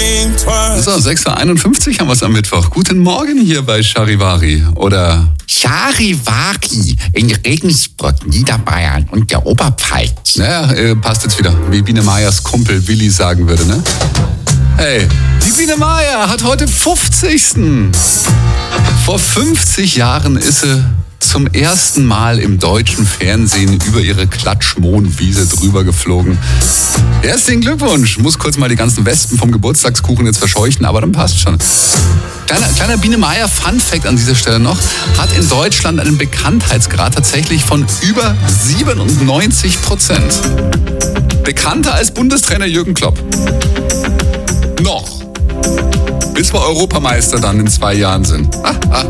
So, 6.51 Uhr haben wir es am Mittwoch. Guten Morgen hier bei Charivari. Oder Charivari in Regensburg, Niederbayern und der Oberpfalz. naja, passt jetzt wieder, wie Biene Meyers Kumpel Willi sagen würde, ne? Hey, die Biene Meyer hat heute 50. Vor 50 Jahren ist sie zum ersten Mal im deutschen Fernsehen über ihre Klatschmohnwiese drüber geflogen. Herzlichen Glückwunsch. Muss kurz mal die ganzen Wespen vom Geburtstagskuchen jetzt verscheuchen, aber dann passt schon. Kleiner Biene Meier Fun-Fact an dieser Stelle noch, hat in Deutschland einen Bekanntheitsgrad tatsächlich von über 97%. Bekannter als Bundestrainer Jürgen Klopp. Noch. Bis wir Europameister dann in 2 Jahren sind.